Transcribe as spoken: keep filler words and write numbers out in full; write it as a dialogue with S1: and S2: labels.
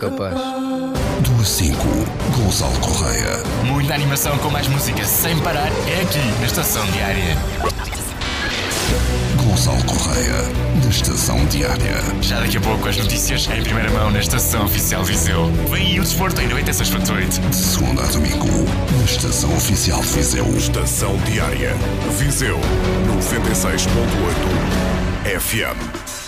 S1: Capaz.
S2: Do a cinco, Gonçalo Correia.
S3: Muita animação com mais música sem parar é aqui na Estação Diária.
S2: Gonçalo Correia, da Estação Diária.
S3: Já daqui a pouco as notícias em primeira mão na Estação Oficial Viseu. Vem aí o desporto em noventa e seis ponto oito.
S2: De segunda a domingo, na Estação Oficial Viseu.
S4: Estação Diária. Viseu noventa e seis ponto oito F M.